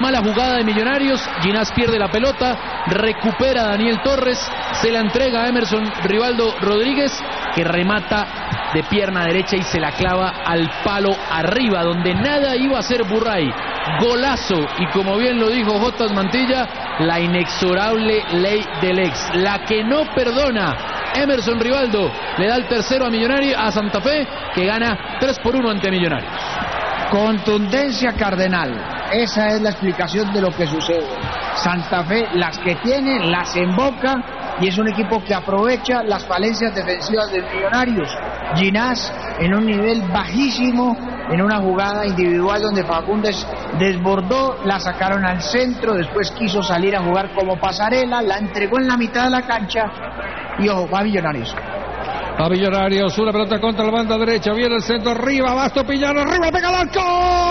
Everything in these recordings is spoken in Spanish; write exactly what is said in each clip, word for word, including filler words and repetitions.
mala jugada de Millonarios. Ginás pierde la pelota, recupera a Daniel Torres, se la entrega a Emerson Rivaldo Rodríguez, que remata de pierna derecha y se la clava al palo arriba, donde nada iba a hacer Burray. Golazo, y como bien lo dijo Jotas Mantilla, la inexorable ley del ex, la que no perdona. Emerson Rivaldo le da el tercero a Millonarios, a Santa Fe, que gana tres por uno ante Millonarios. Contundencia cardenal, esa es la explicación de lo que sucede. Santa Fe, las que tiene, las emboca, y es un equipo que aprovecha las falencias defensivas de Millonarios. Ginás en un nivel bajísimo, en una jugada individual donde Fagundes desbordó, la sacaron al centro, después quiso salir a jugar como pasarela, la entregó en la mitad de la cancha, y ojo, va Millonarios. A Millonarios, una pelota contra la banda derecha, viene el centro, arriba, va Estupiñán, arriba, pega al arco.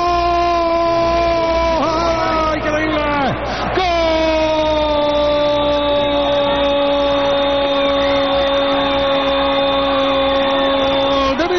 ¡Ay, qué increíble! ¡Gol de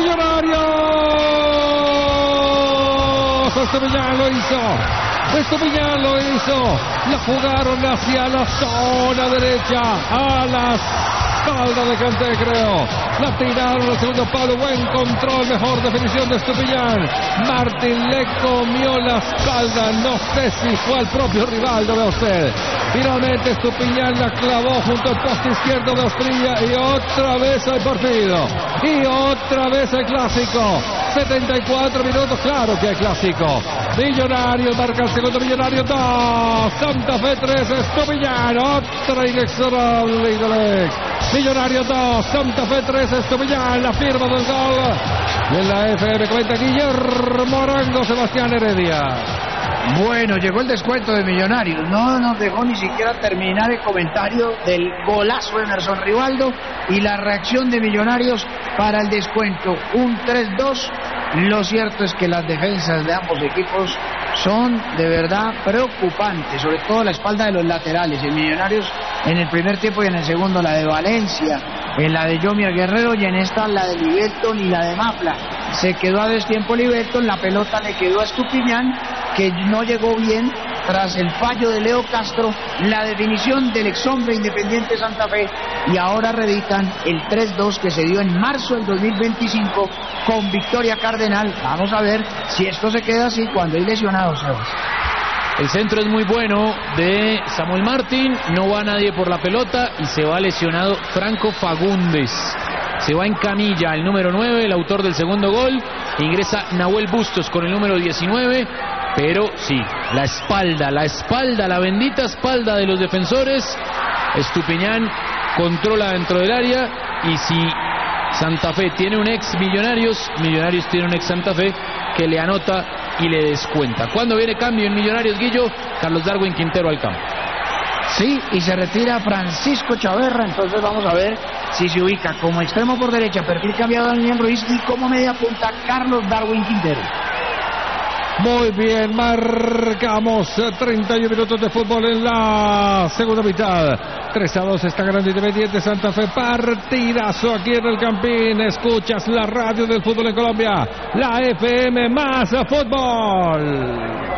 Millonarios! Estupiñán lo hizo. Estupiñán lo hizo. La jugaron hacia la zona derecha, a las espalda de Kanté, creo. La tiraron al segundo palo. Buen control, mejor definición de Estupiñán. Martín le comió la espalda. No sé si fue al propio Rivaldo, ve usted. Finalmente Estupiñán la clavó junto al poste izquierdo de Asprilla. Y otra vez hay partido. Y otra vez hay clásico. setenta y cuatro minutos, claro que hay clásico. Millonarios marca el segundo, Millonarios dos, Santa Fe tres, Estupiñán, otra inexorable Idalex. Millonarios dos, Santa Fe tres, Estupiñán, la firma del gol. Y en la F M comenta Guillermo Arango, Sebastián Heredia. Bueno, llegó el descuento de Millonarios, no nos dejó ni siquiera terminar el comentario del golazo de Emerson Rivaldo y la reacción de Millonarios para el descuento, un tres dos. Lo cierto es que las defensas de ambos equipos son de verdad preocupantes, sobre todo la espalda de los laterales. En Millonarios en el primer tiempo y en el segundo la de Valencia, en la de Yomier Guerrero, y en esta la de Livelton y la de Mafla. Se quedó a destiempo Livelton, la pelota le quedó a Estupiñán, que no llegó bien tras el fallo de Leo Castro, la definición del exhombre Independiente Santa Fe, y ahora reeditan el tres dos que se dio en marzo del dos mil veinticinco con victoria cardenal. Vamos a ver si esto se queda así cuando hay lesionados. El centro es muy bueno de Samuel Martín, no va nadie por la pelota y se va lesionado Franco Fagundes. Se va en camilla el número nueve, el autor del segundo gol. Ingresa Nahuel Bustos con el número diecinueve. Pero sí, la espalda, la espalda, la bendita espalda de los defensores. Estupiñán controla dentro del área. Y si Santa Fe tiene un ex Millonarios, Millonarios tiene un ex Santa Fe que le anota y le descuenta. Cuando viene cambio en Millonarios, Guillo, Carlos Darwin Quintero al campo. Sí, y se retira Francisco Chaverra, entonces vamos a ver si se ubica como extremo por derecha, perfil cambiado a Daniel Ruiz, y como media punta Carlos Darwin Quintero. Muy bien, marcamos treinta y un minutos de fútbol en la segunda mitad. tres a dos está ganando Independiente Santa Fe. Partidazo aquí en el Campín. Escuchas la radio del fútbol en Colombia, la F M más fútbol.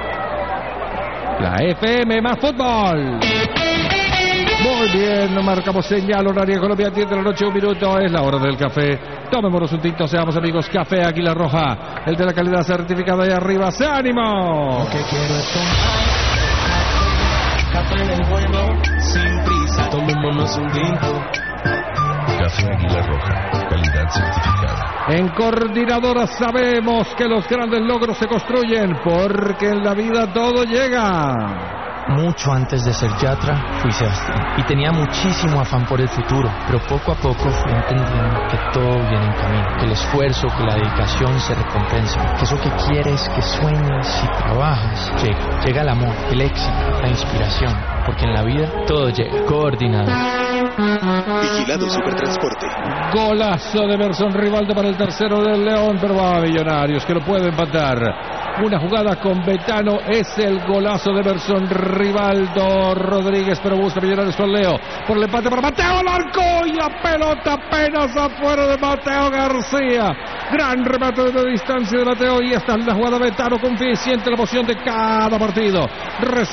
La F M más fútbol. Muy bien, marcamos señal horaria Colombia, diez de la noche, un minuto, es la hora del café. Tomémonos un tinto, seamos amigos. Café Águila Roja, el de la calidad certificada de arriba. ¡Se ánimo! Lo que quiero es tomar café en el juego, sin prisa, tomémonos un tinto. Café Águila Roja, calidad certificada. En Coordinadora sabemos que los grandes logros se construyen, porque en la vida todo llega. Mucho antes de ser yatra, fui Sebastián y tenía muchísimo afán por el futuro, pero poco a poco fui entendiendo que todo viene en camino, que el esfuerzo, que la dedicación se recompensan, que eso que quieres, que sueñas y trabajas, llega. Llega el amor, el éxito, la inspiración, porque en la vida todo llega. Coordinado. Vigilado Supertransporte. Golazo de Emerson Rivaldo para el tercero del León, pero va a Millonarios, que lo puede empatar. Una jugada con Betano, es el golazo de Emerson Rivaldo Rodríguez, pero busca Millonarios con Leo. Por el empate para Mateo, al arco, y la pelota apenas afuera de Mateo García. Gran remate de distancia de Mateo, y esta es la jugada. Betano confía y siente la emoción de cada partido.